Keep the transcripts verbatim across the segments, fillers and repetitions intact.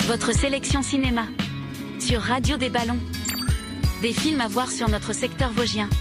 Votre sélection cinéma sur Radio des Ballons. Des films à voir sur notre secteur vosgien.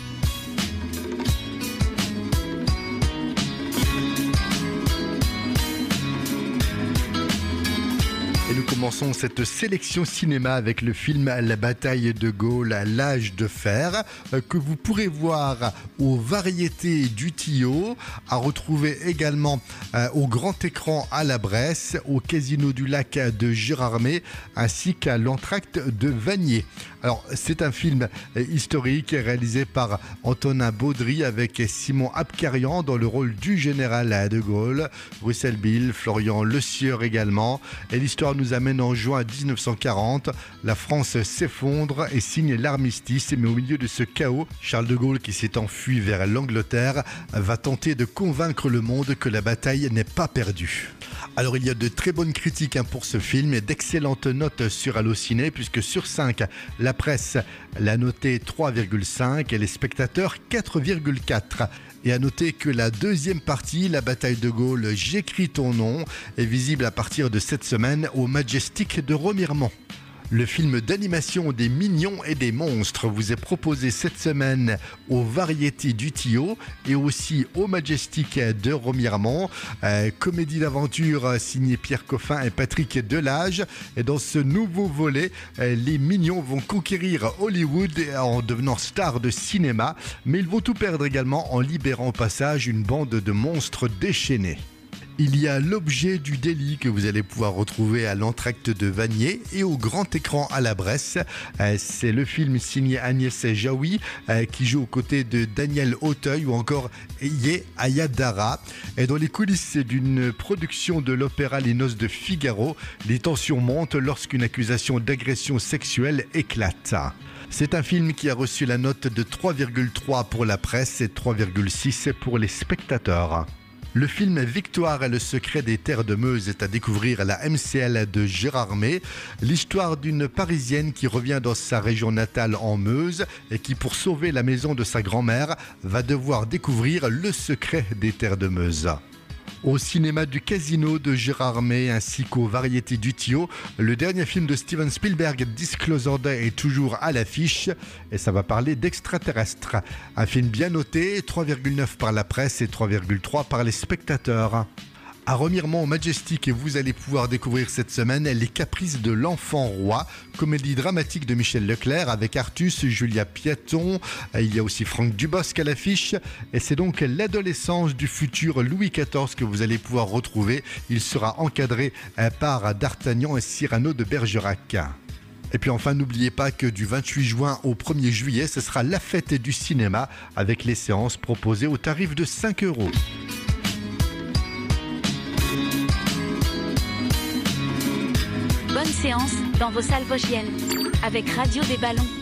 Et nous commençons cette sélection cinéma avec le film La bataille de Gaulle, l'âge de fer, que vous pourrez voir aux variétés du Tillot, à retrouver également euh, au grand écran à la Bresse, au Casino du Lac de Gérardmer, ainsi qu'à l'Entracte de Vanier. Alors, c'est un film historique réalisé par Antonin Baudry avec Simon Abkarian dans le rôle du général de Gaulle, Russell Bill, Florian Lesieur également. Et l'histoire nous amène en juin dix-neuf cent quarante. La France s'effondre et signe l'armistice. Mais au milieu de ce chaos, Charles de Gaulle, qui s'est enfui vers l'Angleterre, va tenter de convaincre le monde que la bataille n'est pas perdue. Alors, il y a de très bonnes critiques hein, pour ce film et d'excellentes notes sur Allociné, puisque sur cinq, la presse l'a noté trois virgule cinq et les spectateurs quatre virgule quatre. Et à noter que la deuxième partie, la bataille de Gaulle, j'écris ton nom, est visible à partir de cette semaine au Majestic de Remiremont. Le film d'animation des mignons et des monstres vous est proposé cette semaine aux variétés du Tillot et aussi au Majestic de Remiremont. Euh, comédie d'aventure signée Pierre Coffin et Patrick Delage. Et dans ce nouveau volet, euh, les mignons vont conquérir Hollywood en devenant stars de cinéma, mais ils vont tout perdre également en libérant au passage une bande de monstres déchaînés. Il y a l'objet du délit que vous allez pouvoir retrouver à l'Entracte de Vanier et au grand écran à la Bresse. C'est le film signé Agnès Jaoui qui joue aux côtés de Daniel Auteuil ou encore Yé Ayadara. Et dans les coulisses d'une production de l'opéra Les Noces de Figaro, les tensions montent lorsqu'une accusation d'agression sexuelle éclate. C'est un film qui a reçu la note de trois virgule trois pour la presse et trois virgule six pour les spectateurs. Le film Victoire et le secret des terres de Meuse est à découvrir à la M C L de Gérardmer. L'histoire d'une Parisienne qui revient dans sa région natale en Meuse et qui, pour sauver la maison de sa grand-mère, va devoir découvrir le secret des terres de Meuse. Au cinéma du Casino de Gérardmer ainsi qu'aux variétés du Tillot, le dernier film de Steven Spielberg, Disclosure Day, est toujours à l'affiche et ça va parler d'extraterrestres. Un film bien noté, trois virgule neuf par la presse et trois virgule trois par les spectateurs. À Remiremont au Majestic, vous allez pouvoir découvrir cette semaine Les Caprices de l'Enfant Roi, comédie dramatique de Michel Leclerc avec Artus, Julia Piaton. Il y a aussi Franck Dubosc à l'affiche et c'est donc l'adolescence du futur Louis quatorze que vous allez pouvoir retrouver. Il sera encadré par D'Artagnan et Cyrano de Bergerac. Et puis enfin, n'oubliez pas que du vingt-huit juin au premier juillet, ce sera la fête du cinéma avec les séances proposées au tarif de cinq euros. Bonne séance dans vos salles vosgiennes avec Radio des Ballons.